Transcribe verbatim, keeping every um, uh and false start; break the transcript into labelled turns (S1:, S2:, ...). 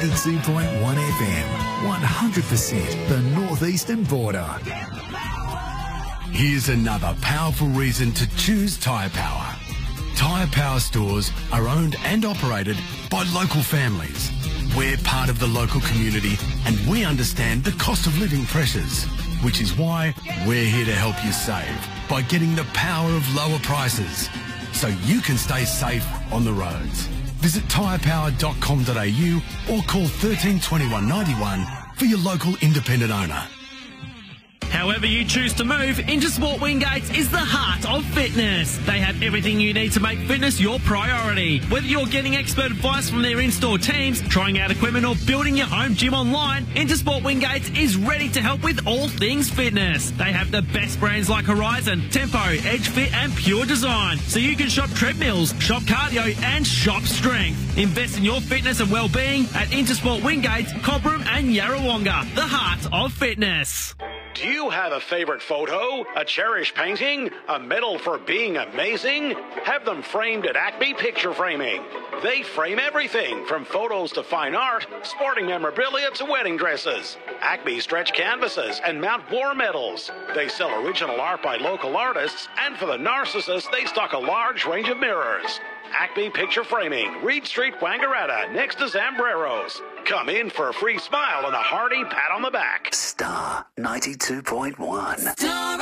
S1: ninety-two point one F M, one hundred percent the northeastern border.
S2: Here's another powerful reason to choose Tyre Power. Tyre Power stores are owned and operated by local families. We're part of the local community and we understand the cost of living pressures, which is why we're here to help you save by getting the power of lower prices so you can stay safe on the roads. Visit tyre power dot com dot a u or call thirteen twenty-one ninety-one for your local independent owner.
S3: However you choose to move, Intersport Wingates is the heart of fitness. They have everything you need to make fitness your priority. Whether you're getting expert advice from their in-store teams, trying out equipment or building your home gym online, Intersport Wingates is ready to help with all things fitness. They have the best brands like Horizon, Tempo, EdgeFit and Pure Design. So you can shop treadmills, shop cardio and shop strength. Invest in your fitness and well-being at Intersport Wingates, Cobram and Yarrawonga, the heart of fitness.
S4: Do you have a favorite photo, a cherished painting, a medal for being amazing? Have them framed at Acme Picture Framing. They frame everything from photos to fine art, sporting memorabilia to wedding dresses. Acme stretch canvases and Mount War medals. They sell original art by local artists, and for the narcissists, they stock a large range of mirrors. Acme Picture Framing, Reed Street, Wangaratta, next to Zambreros. Come in for a free smile and a hearty pat on the back.
S1: Star ninety-two point one.
S5: Star